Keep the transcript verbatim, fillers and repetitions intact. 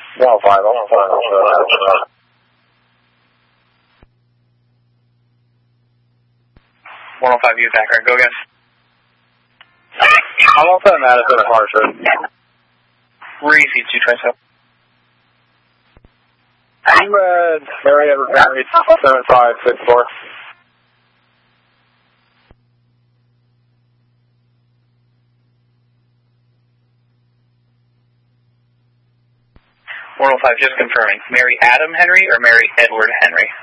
one oh five, one oh five, one oh five. one oh five, you back, right? Go again. I'm all set, Madison at Hartford. Repeat two twenty-seven. I'm at Mary Edward Henry, seven five six four. one oh five, just confirming. Mary Adam Henry or Mary Edward Henry?